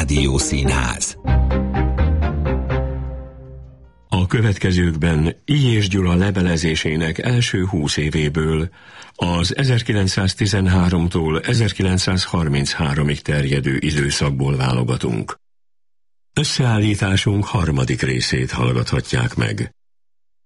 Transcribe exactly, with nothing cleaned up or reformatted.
Rádiószínház. A következőkben Illyés Gyula levelezésének első húsz évéből, az ezerkilencszáztizenháromtól ezerkilencszázharminchárom-ig terjedő időszakból válogatunk. Összeállításunk harmadik részét hallgathatják meg.